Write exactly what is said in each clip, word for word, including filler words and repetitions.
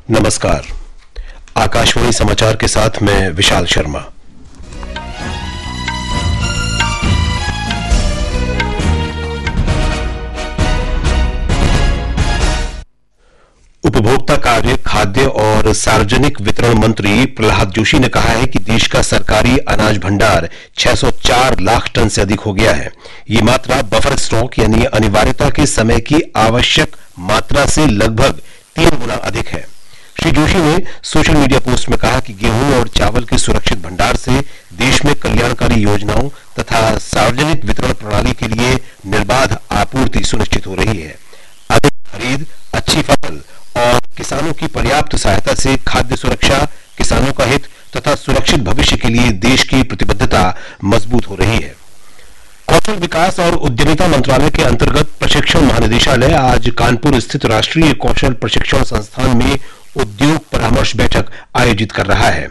नमस्कार। आकाशवाणी समाचार के साथ मैं विशाल शर्मा। उपभोक्ता कार्य, खाद्य और सार्वजनिक वितरण मंत्री प्रहलाद जोशी ने कहा है कि देश का सरकारी अनाज भंडार छह सौ चार लाख टन से अधिक हो गया है। ये मात्रा बफर स्टॉक यानी अनिवार्यता के समय की आवश्यक मात्रा से लगभग तीन गुना अधिक है। श्री जोशी ने सोशल मीडिया पोस्ट में कहा कि गेहूं और चावल के सुरक्षित भंडार से देश में कल्याणकारी योजनाओं तथा सार्वजनिक वितरण प्रणाली के लिए निर्बाध आपूर्ति सुनिश्चित हो रही है। अधिक खरीद, अच्छी फसल और किसानों की पर्याप्त सहायता से खाद्य सुरक्षा, किसानों का हित तथा सुरक्षित भविष्य के लिए देश की प्रतिबद्धता मजबूत हो रही है। कौशल विकास और उद्यमिता मंत्रालय के अंतर्गत प्रशिक्षण महानिदेशालय आज कानपुर स्थित राष्ट्रीय कौशल प्रशिक्षण संस्थान में उद्योग परामर्श बैठक आयोजित कर रहा है।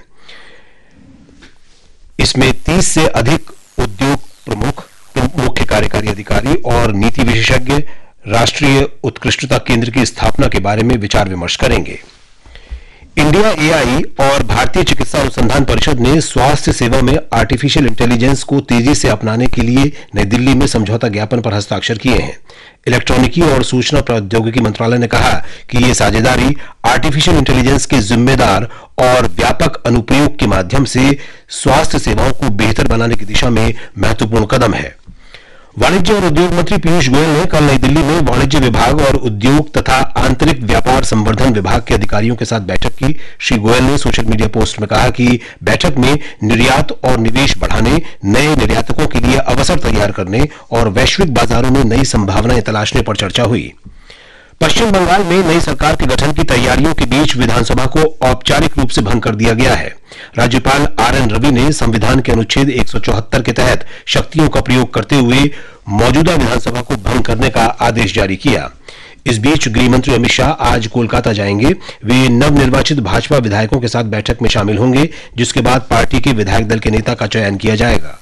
इसमें तीस से अधिक उद्योग प्रमुख, मुख्य कार्यकारी अधिकारी और नीति विशेषज्ञ राष्ट्रीय उत्कृष्टता केंद्र की स्थापना के बारे में विचार विमर्श करेंगे। इंडिया एआई और भारतीय चिकित्सा अनुसंधान परिषद ने स्वास्थ्य सेवा में आर्टिफिशियल इंटेलिजेंस को तेजी से अपनाने के लिए नई दिल्ली में समझौता ज्ञापन पर हस्ताक्षर किए हैं। इलेक्ट्रॉनिकी और सूचना प्रौद्योगिकी मंत्रालय ने कहा कि ये साझेदारी आर्टिफिशियल इंटेलिजेंस के जिम्मेदार और व्यापक अनुप्रयोग के माध्यम से स्वास्थ्य सेवाओं को बेहतर बनाने की दिशा में महत्वपूर्ण कदम है। वाणिज्य और उद्योग मंत्री पीयूष गोयल ने कल नई दिल्ली में वाणिज्य विभाग और उद्योग तथा आंतरिक व्यापार संवर्धन विभाग के अधिकारियों के साथ बैठक की। श्री गोयल ने सोशल मीडिया पोस्ट में कहा कि बैठक में निर्यात और निवेश बढ़ाने, नए निर्यातकों के लिए अवसर तैयार करने और वैश्विक बाजारों में नई संभावनाएं तलाशने पर चर्चा हुई। पश्चिम बंगाल में नई सरकार के गठन की तैयारियों के बीच विधानसभा को औपचारिक रूप से भंग कर दिया गया है। राज्यपाल आर एन रवि ने संविधान के अनुच्छेद एक सौ चौहत्तर के तहत शक्तियों का प्रयोग करते हुए मौजूदा विधानसभा को भंग करने का आदेश जारी किया। इस बीच गृह मंत्री अमित शाह आज कोलकाता जाएंगे। वे नवनिर्वाचित भाजपा विधायकों के साथ बैठक में शामिल होंगे, जिसके बाद पार्टी के विधायक दल के नेता का चयन किया जाएगा।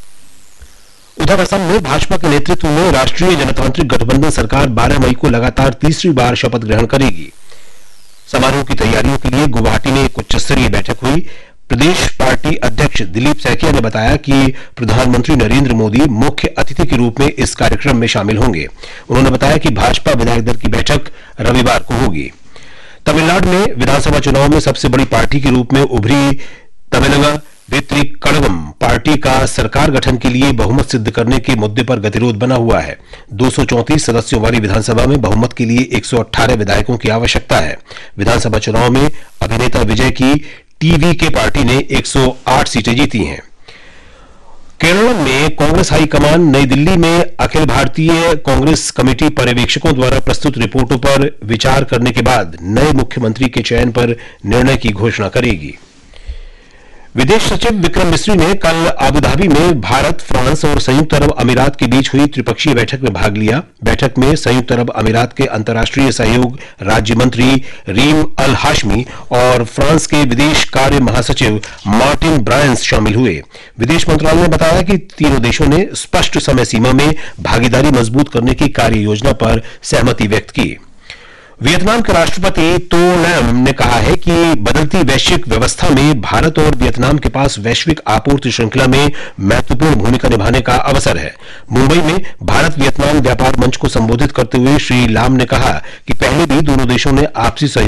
उधर असम में भाजपा के नेतृत्व में राष्ट्रीय जनतांत्रिक गठबंधन सरकार बारह मई को लगातार तीसरी बार शपथ ग्रहण करेगी। समारोह की तैयारियों के लिए गुवाहाटी में एक उच्च स्तरीय बैठक हुई। प्रदेश पार्टी अध्यक्ष दिलीप सैकिया ने बताया कि प्रधानमंत्री नरेंद्र मोदी मुख्य अतिथि के रूप में इस कार्यक्रम में शामिल होंगे। उन्होंने बताया कि भाजपा विधायक दल की बैठक रविवार को होगी। तमिलनाडु में विधानसभा चुनाव में सबसे बड़ी पार्टी के रूप में उभरी तमिलगा वेत्री कड़गम पार्टी का सरकार गठन के लिए बहुमत सिद्ध करने के मुद्दे पर गतिरोध बना हुआ है। दो सौ चौंतीस सदस्यों वाली विधानसभा में बहुमत के लिए एक सौ अठारह विधायकों की आवश्यकता है। विधानसभा चुनाव में अभिनेता विजय की टीवी के पार्टी ने एक सौ आठ सीटें जीती हैं। केरल में कांग्रेस हाईकमान नई दिल्ली में अखिल भारतीय कांग्रेस कमेटी पर्यवेक्षकों द्वारा प्रस्तुत रिपोर्टों पर विचार करने के बाद नए मुख्यमंत्री के चयन पर निर्णय की घोषणा करेगी। विदेश सचिव विक्रम मिस्री ने कल अबुधाबी में भारत, फ्रांस और संयुक्त अरब अमीरात के बीच हुई त्रिपक्षीय बैठक में भाग लिया। बैठक में संयुक्त अरब अमीरात के अंतर्राष्ट्रीय सहयोग राज्य मंत्री रीम अल हाशमी और फ्रांस के विदेश कार्य महासचिव मार्टिन ब्रायंस शामिल हुए। विदेश मंत्रालय ने बताया कि तीनों देशों ने स्पष्ट समय सीमा में भागीदारी मजबूत करने की कार्य योजना पर सहमति व्यक्त की। वियतनाम के राष्ट्रपति तो लैम ने कहा है कि बदलती वैश्विक व्यवस्था में भारत और वियतनाम के पास वैश्विक आपूर्ति श्रृंखला में महत्वपूर्ण भूमिका निभाने का अवसर है। मुंबई में भारत वियतनाम व्यापार मंच को संबोधित करते हुए श्री लाम ने कहा कि पहले भी दोनों देशों ने आपसी सहयोग